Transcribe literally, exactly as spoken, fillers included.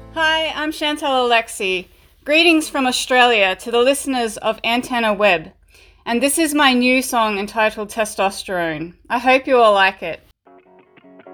Hi, I'm Chantal Alexi. Greetings from Australia to the listeners of Antenna Web. And this is my new song entitled Testosterone. I hope you all like it.